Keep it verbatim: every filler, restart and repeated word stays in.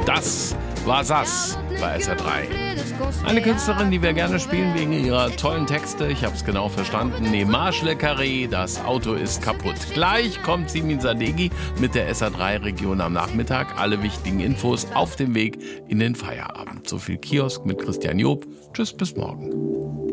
Das war Sass bei S R drei. Eine Künstlerin, die wir gerne spielen wegen ihrer tollen Texte. Ich habe es genau verstanden. Nee, Marsch Le Carré, das Auto ist kaputt. Gleich kommt Simin Sadeghi mit der S R drei Region am Nachmittag. Alle wichtigen Infos auf dem Weg in den Feierabend. So viel Kiosk mit Christian Job. Tschüss, bis morgen.